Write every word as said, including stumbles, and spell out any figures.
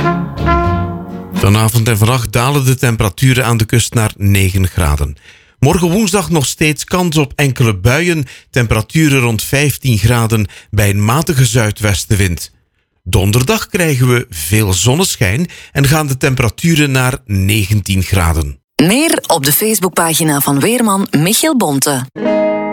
Vanavond en vannacht dalen de temperaturen aan de kust naar negen graden. Morgen woensdag nog steeds kans op enkele buien, temperaturen rond vijftien graden bij een matige zuidwestenwind. Donderdag krijgen we veel zonneschijn en gaan de temperaturen naar negentien graden. Meer op de Facebookpagina van weerman Michiel Bonte.